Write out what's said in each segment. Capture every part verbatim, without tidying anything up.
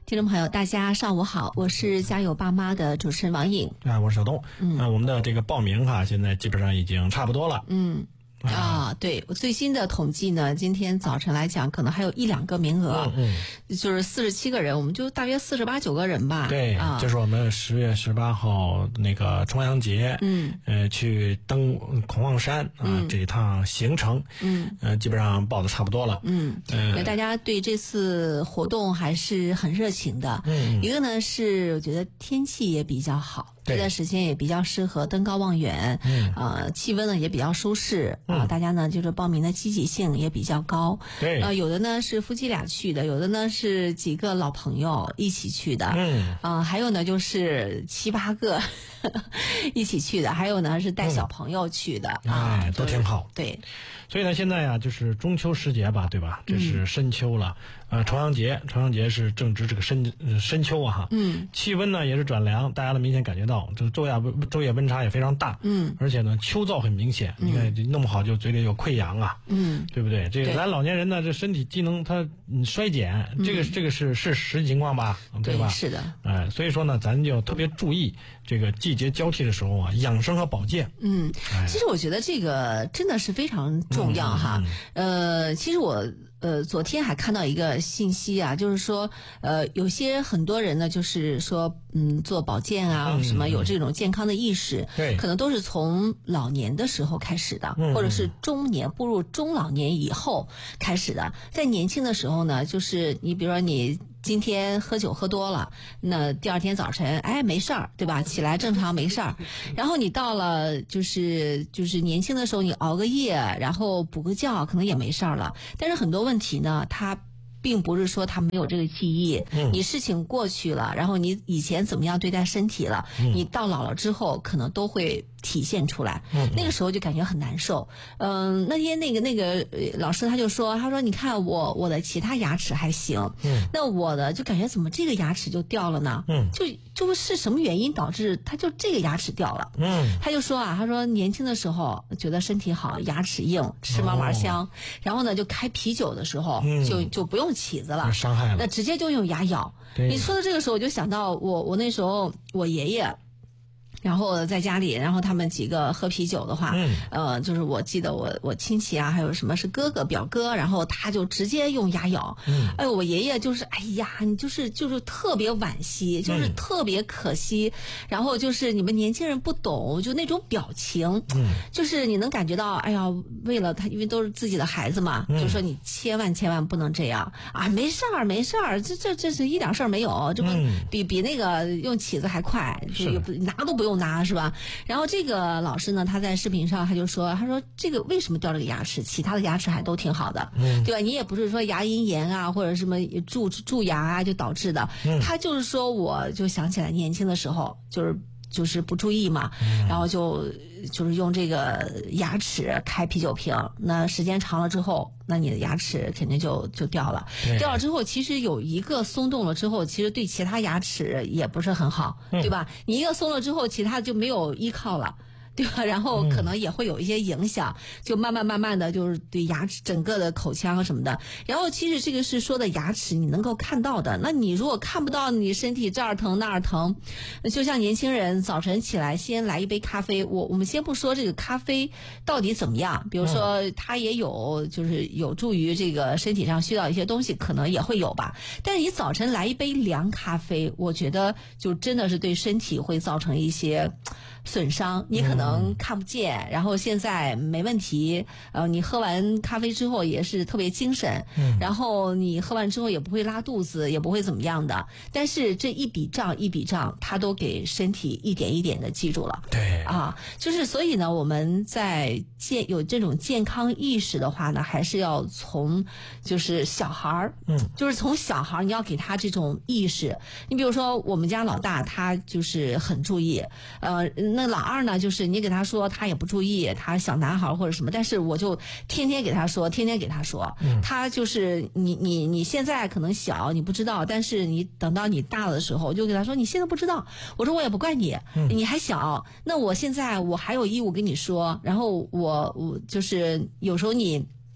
听众朋友，大家上午好，我是家有爸妈的主持人王颖。 啊，我是小东。 嗯， 呃、我们的这个报名哈，现在基本上已经差不多了。 嗯。啊，对，我最新的统计呢，今天早晨来讲，可能还有一两个名额， 嗯嗯，就是四十七个人，我们就大约四十八九个人吧。 对， 啊， 就是我们十月十八号那个重阳节， 嗯， 呃，去登孔望山啊、 嗯、 这一趟行程， 嗯， 呃，基本上报的差不多了， 嗯， 呃， 大家对这次活动还是很热情的。 嗯， 一个呢是我觉得天气也比较好，这段时间也比较适合登高望远， 嗯， 呃，气温呢也比较舒适。啊， 嗯， 大家呢就是报名的积极性也比较高。 对， 呃，有的呢是夫妻俩去的，有的呢是几个老朋友一起去的， 嗯， 啊、呃，还有呢就是七八个一起去的，还有呢是带小朋友去的， 嗯、 啊、 哎，都挺好。 对， 所以呢，现在呀、啊、就是中秋时节吧，对吧？这是深秋了，嗯、呃，重阳节，重阳节是正值这个深呃深秋啊哈， 嗯， 气温呢也是转凉，大家能明显感觉到这个昼夜温昼夜温差也非常大， 嗯， 而且呢秋燥很明显， 嗯、 你看弄不好就嘴里有溃疡啊， 嗯， 对不对？这个咱老年人呢，这身体机能它衰减， 嗯、 这个这个是是实际情况吧，对吧？ 对，是的， 哎、呃，所以说呢，咱就特别注意这个季节交替的时候啊，养生和保健。 嗯， 哎、 其实我觉得这个真的是非常重要哈。 嗯嗯嗯、呃，其实我呃昨天还看到一个信息啊，就是说呃有些很多人呢，就是说嗯做保健啊、嗯、什么有这种健康的意识， 对， 可能都是从老年的时候开始的， 嗯、 或者是中年步入中老年以后开始的。在年轻的时候呢，就是你比如说你今天喝酒喝多了，那第二天早晨哎没事儿，对吧？起来正常没事儿。然后你到了就是就是年轻的时候，你熬个夜，然后补个觉，可能也没事儿了。但是很多问题呢，它并不是说他没有这个记忆， 嗯、 你事情过去了，然后你以前怎么样对待身体了， 嗯、 你到老了之后可能都会体现出来， 嗯、 那个时候就感觉很难受。嗯、呃，那天那个那个老师他就说，他说你看我我的其他牙齿还行， 嗯， 那我的就感觉怎么这个牙齿就掉了呢？ 嗯， 就就是什么原因导致他就这个牙齿掉了？ 嗯， 他就说啊，他说年轻的时候觉得身体好，牙齿硬，吃嘛嘛香，哦、然后呢就开啤酒的时候、嗯、就就不用起子了， 伤害了， 那直接就用牙咬。你说的这个时候，我就想到我我那时候我爷爷。然后在家里，然后他们几个喝啤酒的话， 嗯， 呃，就是我记得我我亲戚啊，还有什么是哥哥表哥，然后他就直接用牙咬， 嗯， 哎呦，我爷爷就是，哎呀，你就是就是特别惋惜，就是特别可惜，嗯、然后就是你们年轻人不懂，就那种表情， 嗯， 就是你能感觉到，哎呀，为了他，因为都是自己的孩子嘛， 嗯、 就说你千万千万不能这样啊，没事儿没事儿，这这这是一点事儿没有，这不比、嗯、比那个用起子还快，就拿都不用。拿是吧？然后这个老师呢，他在视频上他就说，他说这个为什么掉这个牙齿，其他的牙齿还都挺好的， 嗯， 对吧？你也不是说牙龈炎啊，或者什么蛀蛀牙啊就导致的， 嗯， 他就是说，我就想起来年轻的时候就是就是不注意嘛，嗯、然后就就是用这个牙齿开啤酒瓶，那时间长了之后，那你的牙齿肯定就就掉了。掉了之后，其实有一个松动了之后，其实对其他牙齿也不是很好， 嗯、 对吧？你一个松了之后，其他就没有依靠了。对吧？然后可能也会有一些影响，嗯、就慢慢慢慢的就是对牙齿整个的口腔什么的。然后其实这个是说的牙齿你能够看到的，那你如果看不到，你身体这儿疼那儿疼，就像年轻人早晨起来先来一杯咖啡，我我们先不说这个咖啡到底怎么样，比如说它也有就是有助于这个身体上需要一些东西，可能也会有吧。但是你早晨来一杯凉咖啡，我觉得就真的是对身体会造成一些损伤，你可能看不见，嗯、然后现在没问题，呃，你喝完咖啡之后也是特别精神， 嗯、 然后你喝完之后也不会拉肚子，也不会怎么样的。但是这一笔账一笔账，它都给身体一点一点的记住了。 对啊，就是所以呢，我们在健有这种健康意识的话呢，还是要从就是小孩儿， 嗯， 就是从小孩儿你要给他这种意识。你比如说我们家老大，他就是很注意，呃。那老二呢，就是你给他说他也不注意，他小男孩或者什么，但是我就天天给他说，天天给他说， 嗯、 他就是你你你现在可能小你不知道，但是你等到你大了的时候，我就给他说你现在不知道，我说我也不怪你， 嗯、 你还小，那我现在我还有义务跟你说，然后我我就是有时候你。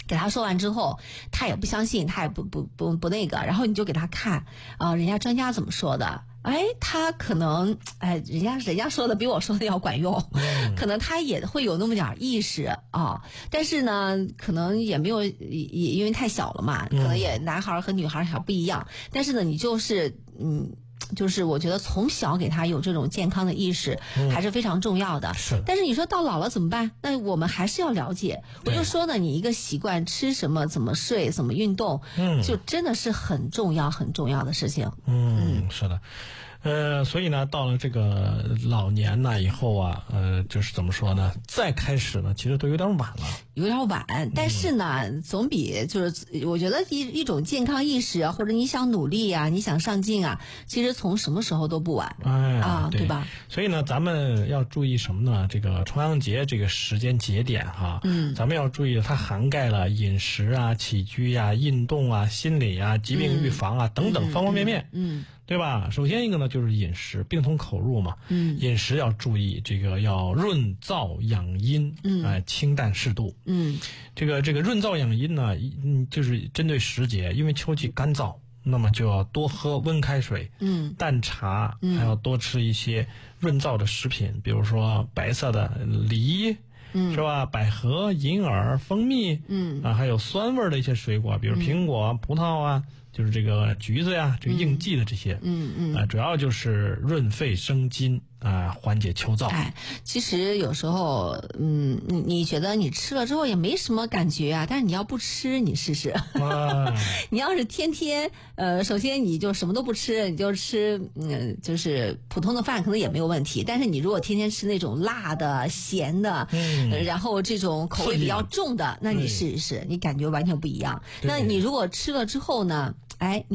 给他说完之后，他也不相信，他也不不不不那个，然后你就给他看啊、呃，人家专家怎么说的？哎，他可能哎，人家人家说的比我说的要管用，嗯、可能他也会有那么点意识啊，但是呢，可能也没有也因为太小了嘛，可能也男孩和女孩还不一样，嗯、但是呢，你就是嗯。就是我觉得从小给他有这种健康的意识还是非常重要的。 嗯、是。 但是你说到老了怎么办？那我们还是要了解。我就说呢，你一个习惯，吃什么、怎么睡、怎么运动，嗯，就真的是很重要、很重要的事情。 嗯，嗯是的。呃，所以呢，到了这个老年呢以后啊，呃，就是怎么说呢？再开始呢，其实都有点晚了， 有点晚。但是呢，嗯、总比就是我觉得一一种健康意识啊，或者你想努力啊，你想上进啊，其实从什么时候都不晚， 哎啊， 对, 对吧？ 所以呢，咱们要注意什么呢？这个重阳节这个时间节点哈，嗯，咱们要注意，它涵盖了饮食啊、起居啊、运动啊、心理啊、疾病预防啊、嗯、等等方方面面， 嗯。嗯对吧？首先一个呢，就是饮食，病从口入嘛。嗯，饮食要注意，这个要润燥养阴，嗯，哎、呃，清淡适度。嗯，这个这个润燥养阴呢，嗯，就是针对时节，因为秋季干燥，那么就要多喝温开水，嗯，淡茶，还要多吃一些润燥的食品，比如说白色的梨。嗯，是吧？百合、银耳、蜂蜜，嗯啊，还有酸味的一些水果，比如苹果、嗯、葡萄啊，就是这个橘子呀，这个应季的这些，嗯嗯，啊，主要就是润肺生津啊，缓解秋燥。 哎，其实有时候，嗯，你你觉得你吃了之后也没什么感觉啊，但是你要不吃，你试试。你要是天天，呃，首先你就什么都不吃，你就吃，嗯，就是普通的饭可能也没有问题。但是你如果天天吃那种辣的、咸的，嗯。然后这种口味比较重的，那你试一试，你感觉完全不一样。那你如果吃了之后呢，哎。